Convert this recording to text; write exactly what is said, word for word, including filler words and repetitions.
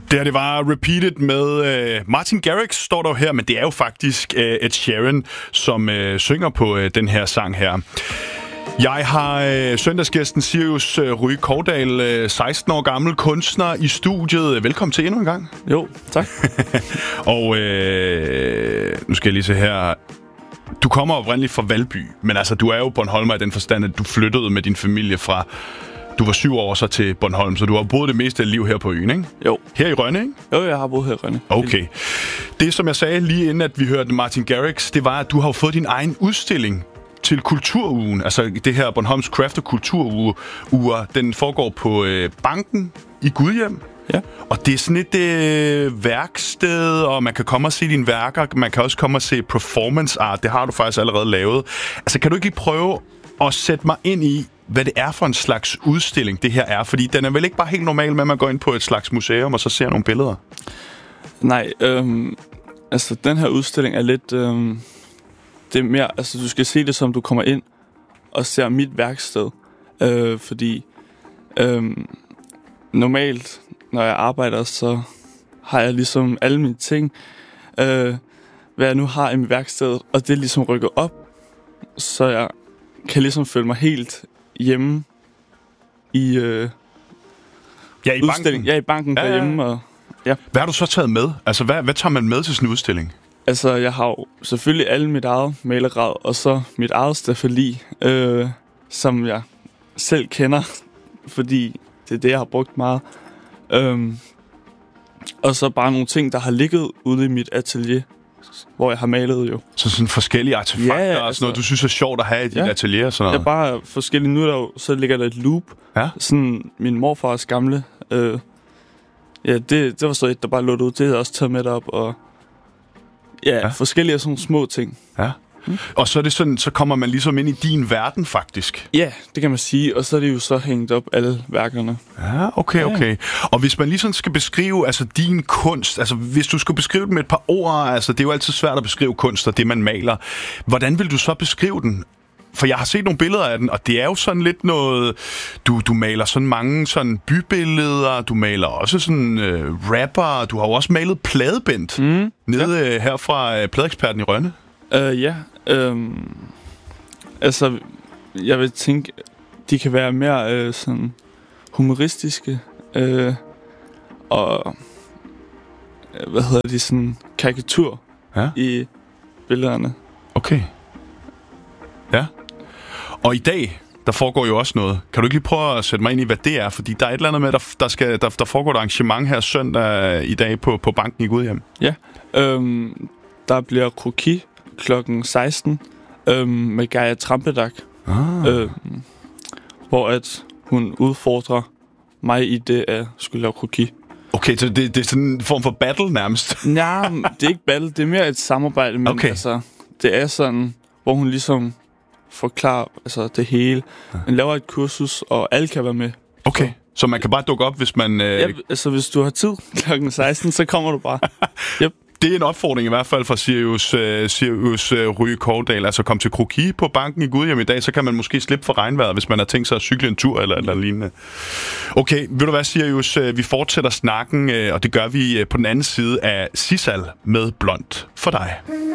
Det her, det var Repeated med øh, Martin Garrix, står der jo her, men det er jo faktisk øh, Ed Sheeran, som øh, synger på øh, den her sang her. Jeg har øh, søndagsgæsten Sirius øh, Ryge Kovdal, øh, seksten år gammel kunstner i studiet. Velkommen til endnu en gang. Jo, tak. Og øh, nu skal jeg lige se her. Du kommer oprindeligt fra Valby, men altså, du er jo Bornholmer i den forstand, at du flyttede med din familie fra... Du var syv år så til Bornholm, så du har boet det meste af liv her på øen, ikke? Jo. Her i Rønne, ikke? Jo, jeg har boet her i Rønne. Okay. Det, som jeg sagde lige inden, at vi hørte Martin Garrix, det var, at du har fået din egen udstilling til Kulturugen. Altså det her Bornholms Craft- og Kulturuge. Den foregår på øh, Banken i Gudhjem. Ja. Og det er sådan et øh, værksted, og man kan komme og se dine værker. Man kan også komme og se performance art. Det har du faktisk allerede lavet. Altså, kan du ikke lige prøve at sætte mig ind i, hvad det er for en slags udstilling, det her er? Fordi den er vel ikke bare helt normal med, at man går ind på et slags museum, og så ser nogle billeder? Nej, øhm, altså den her udstilling er lidt... Øhm, det er mere, altså du skal se det som, du kommer ind og ser mit værksted. Øh, fordi øhm, normalt, når jeg arbejder, så har jeg ligesom alle mine ting, øh, hvad jeg nu har i mit værksted, og det er ligesom rykket op, så jeg kan ligesom føle mig helt hjemme i, øh, ja, i banken. Ja, i banken ja, derhjemme. Og, ja. Hvad har du så taget med? Altså, hvad, hvad tager man med til sådan en udstilling? Altså, jeg har jo selvfølgelig alle mit eget malergrad, og så mit eget stafeli, øh, som jeg selv kender, fordi det er det, jeg har brugt meget. Øhm, og så bare nogle ting, der har ligget ude i mit atelier, hvor jeg har malet jo. Så sådan forskellige artefakter ja, ja, og altså, sådan noget, du synes er sjovt at have i dit ja, atelier og sådan noget? Ja, bare forskellige. Nu er der jo, så ligger der et loop. Ja? Sådan min morfars gamle. Øh, ja, det, det var så et, der bare lå ud. Det havde jeg også taget med derop. Og ja, ja, forskellige sådan små ting. Ja. Mm. Og så er det sådan, så kommer man ligesom ind i din verden, faktisk. Ja, det kan man sige. Og så er det jo så hængt op, alle værkerne. Ja, okay, okay. Og hvis man ligesom skal beskrive altså din kunst, altså hvis du skulle beskrive den med et par ord, altså det er jo altid svært at beskrive kunst og det, man maler. Hvordan vil du så beskrive den? For jeg har set nogle billeder af den, og det er jo sådan lidt noget... Du, du maler sådan mange sådan bybilleder, du maler også sådan øh, rapper, du har jo også malet pladebind mm, nede ja. øh, her fra øh, Pladeeksperten i Rønne. Uh, ja, um, altså jeg vil tænke, de kan være mere øh, sådan humoristiske øh, og øh, hvad hedder de, sådan karikatur ja. i billederne. Okay. Ja. Og i dag, der foregår jo også noget. Kan du ikke lige prøve at sætte mig ind i, hvad det er? Fordi der er et eller andet med, der, der, skal, der, der foregår et arrangement her søndag i dag på, på Banken i Gudhjem. Ja, øhm, der bliver kroki klokken seksten øhm, med Gaia Trampedak, ah. øhm, hvor at hun udfordrer mig i det at skulle lave kroki. Okay, så det, det er sådan en form for battle nærmest? Nej, det er ikke battle, det er mere et samarbejde, men okay. altså, det er sådan, hvor hun ligesom forklarer altså, det hele. Man laver et kursus, og alle kan være med. Okay, så, så man kan bare dukke op, hvis man... Øh... Ja, altså hvis du har tid klokken seksten, så kommer du bare. Yep. Det er en opfordring i hvert fald fra Sirius, uh, Sirius uh, Ryge Kovdal. Altså kom til kroki på Banken i Gudhjem i dag, så kan man måske slippe for regnvejret, hvis man har tænkt sig at cykle en tur eller eller lignende. Okay, ved du hvad, Sirius? Vi fortsætter snakken, og det gør vi på den anden side af Sissal med Blond for dig.